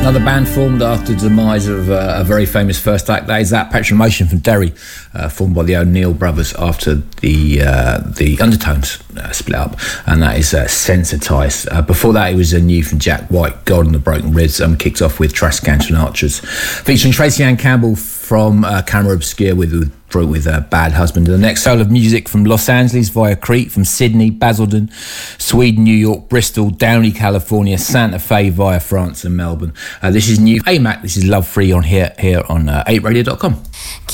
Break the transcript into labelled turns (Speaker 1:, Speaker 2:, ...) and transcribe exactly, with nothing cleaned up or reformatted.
Speaker 1: Another band formed after the demise of uh, a very famous first act. That is that Petrol Motion from Derry, uh, formed by the O'Neill brothers after the uh, the Undertones uh, split up, and that is uh, Sensitised. Uh, before that, it was a new from Jack White, God and the Broken Ribs, and um, kicked off with Trash Cans and Archers, featuring Tracy Ann Campbell from uh, Camera Obscure with with, with uh, Bad Husband. And the next soul of music from Los Angeles via Crete, from Sydney, Basildon, Sweden, New York, Bristol, Downey, California, Santa Fe via France and Melbourne. Uh, this is new A M A C. This is Love Free on here here on uh, eight radio dot com.